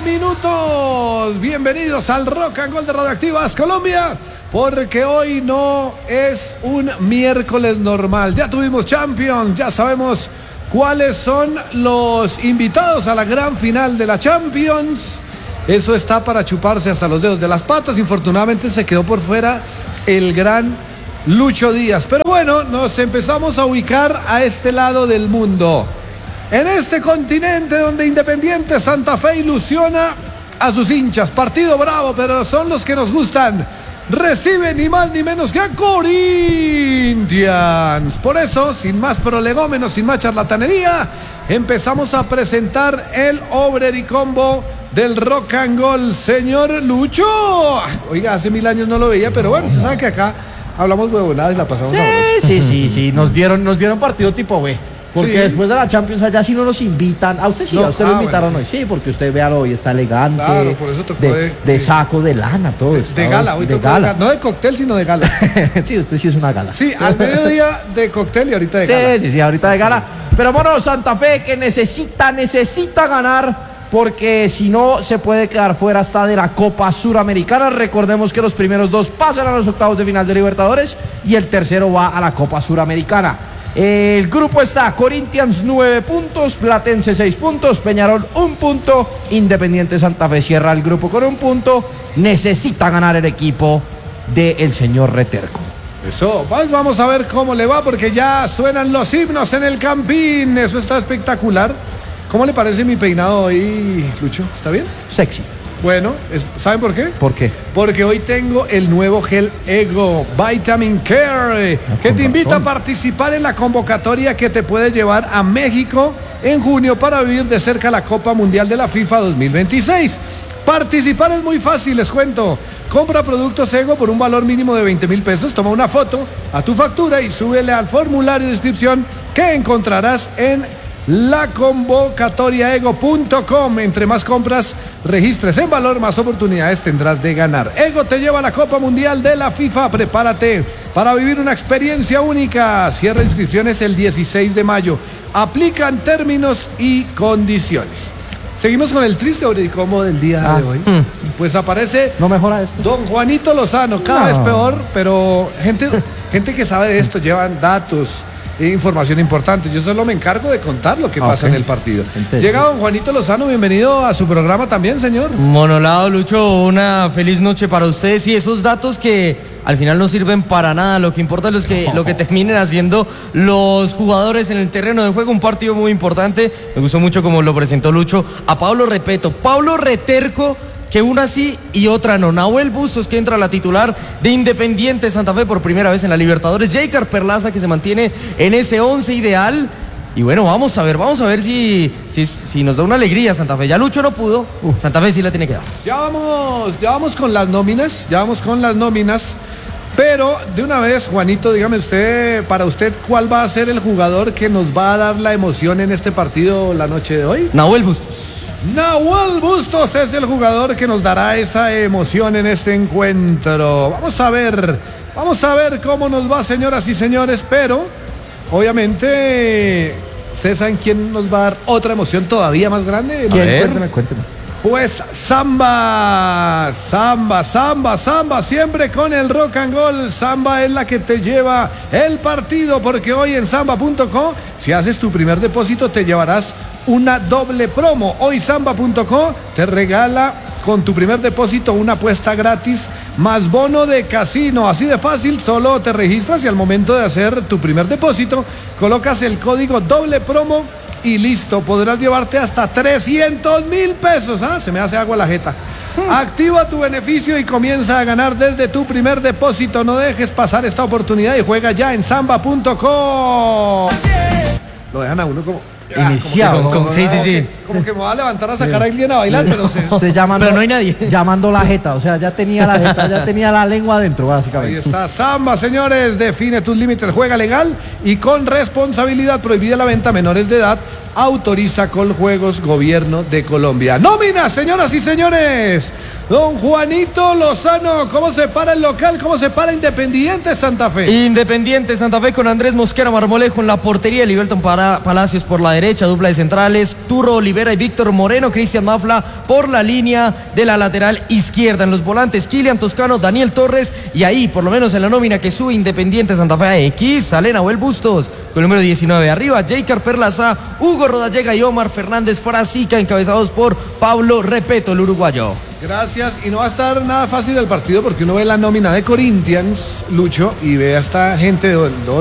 minutos. Bienvenidos al Rock and Gold de Radioactivas Colombia, porque hoy no es un miércoles normal. Ya tuvimos Champions, ya sabemos cuáles son los invitados a la gran final de la Champions. Eso está para chuparse hasta los dedos de las patas. Infortunadamente se quedó por fuera el gran Lucho Díaz. Pero bueno, nos empezamos a ubicar a este lado del mundo. En este continente donde Independiente Santa Fe ilusiona a sus hinchas. Partido bravo, pero son los que nos gustan. Recibe ni más ni menos que a Corinthians. Por eso, sin más prolegómenos, sin más charlatanería, empezamos a presentar el Obrericombo del Rock and Gold. Señor Lucho. Oiga, hace 1000 años no lo veía, pero bueno, usted sabe que acá hablamos huevonadas y la pasamos a Sí. Nos dieron partido tipo B. Porque sí, después de la Champions allá sí no nos invitan. A usted sí, no, a usted lo invitaron hoy. Sí, porque usted, véalo, hoy está elegante. Claro, por eso tocó de saco, de lana, todo. De gala, hoy tocó gala. No de cóctel, sino de gala. Sí, usted sí es una gala. Sí, al mediodía de cóctel y ahorita de gala. Sí, ahorita de gala. Pero bueno, Santa Fe que necesita ganar, porque si no se puede quedar fuera hasta de la Copa Suramericana. Recordemos que los primeros dos pasan a los octavos de final de Libertadores y el tercero va a la Copa Suramericana. El grupo está: Corinthians 9 puntos, Platense 6 puntos, Peñarol 1 punto, Independiente Santa Fe cierra el grupo con 1 punto. Necesita ganar el equipo del señor Reterco. Eso, pues vamos a ver cómo le va, porque ya suenan los himnos en el Campín. Eso está espectacular. ¿Cómo le parece mi peinado hoy, Lucho? ¿Está bien? Sexy. Bueno, ¿saben por qué? ¿Por qué? Porque hoy tengo el nuevo gel Ego Vitamin Care, que te invita a participar en la convocatoria que te puede llevar a México en junio para vivir de cerca la Copa Mundial de la FIFA 2026. Participar es muy fácil, les cuento. Compra productos Ego por un valor mínimo de 20,000 pesos, toma una foto a tu factura y súbele al formulario de inscripción que encontrarás en laconvocatoriaego.com. Entre más compras registres en valor, más oportunidades tendrás de ganar. Ego te lleva a la Copa Mundial de la FIFA. Prepárate para vivir una experiencia única. Cierra inscripciones el 16 de mayo. Aplican términos y condiciones. Seguimos con el triste Obrericombo del día de hoy. Pues aparece no mejora esto. Don Juanito Lozano, cada vez peor, pero gente que sabe de esto, llevan datos, información importante. Yo solo me encargo de contar lo que pasa en el partido. Llega don Juanito Lozano, bienvenido a su programa también, señor. Monolado, Lucho, una feliz noche para ustedes. Y esos datos que al final no sirven para nada, lo que importa es lo que terminen haciendo los jugadores en el terreno de juego. Un partido muy importante, me gustó mucho como lo presentó Lucho, a Pablo Reterco, que una sí y otra no. Nahuel Bustos, que entra a la titular de Independiente Santa Fe por primera vez en la Libertadores. Jeicar Perlaza, que se mantiene en ese 11 ideal. Y bueno, vamos a ver si nos da una alegría Santa Fe. Ya Lucho no pudo, Santa Fe sí la tiene que dar. Ya vamos con las nóminas, pero de una vez, Juanito, dígame usted, para usted, ¿cuál va a ser el jugador que nos va a dar la emoción en este partido la noche de hoy? Nahuel Bustos. Nahuel Bustos es el jugador que nos dará esa emoción en este encuentro. Vamos a ver cómo nos va, señoras y señores, pero obviamente ustedes saben quién nos va a dar otra emoción todavía más grande. Cuénteme. Pues Samba, siempre con el Rock and Gold. Samba es la que te lleva el partido, porque hoy en samba.co, si haces tu primer depósito, te llevarás una doble promo. Hoy samba.co te regala con tu primer depósito una apuesta gratis más bono de casino. Así de fácil, solo te registras y al momento de hacer tu primer depósito colocas el código doble promo y listo, podrás llevarte hasta 300,000 pesos. Se me hace agua la jeta. Activa tu beneficio y comienza a ganar desde tu primer depósito. No dejes pasar esta oportunidad y juega ya en samba.com. Lo dejan a uno como iniciado. Sí. Como que me va a levantar a sacar a alguien a bailar, pero pero no hay nadie. Llamando la jeta, o sea, ya tenía la jeta, ya tenía la lengua adentro, básicamente. Ahí está Samba, señores. Define tus límites, juega legal y con responsabilidad. Prohibida la venta a menores de edad. Autoriza Coljuegos, Gobierno de Colombia. Nóminas, señoras y señores. Don Juanito Lozano, ¿cómo se para el local? ¿Cómo se para Independiente Santa Fe? Independiente Santa Fe con Andrés Mosquera Marmolejo en la portería, Liberton Palacios por la derecha, dupla de centrales, Turo Olivera y Víctor Moreno, Cristian Mafla por la línea de la lateral izquierda. En los volantes, Kilian Toscano, Daniel Torres, y ahí, por lo menos en la nómina que sube Independiente Santa Fe a X, sale Nahuel Bustos con el número 19. Arriba, Jeicar Perlaza, Hugo Rodallega y Omar Fernández Frasica, encabezados por Pablo Repeto, el uruguayo. Gracias, y no va a estar nada fácil el partido porque uno ve la nómina de Corinthians, Lucho, y ve a esta gente de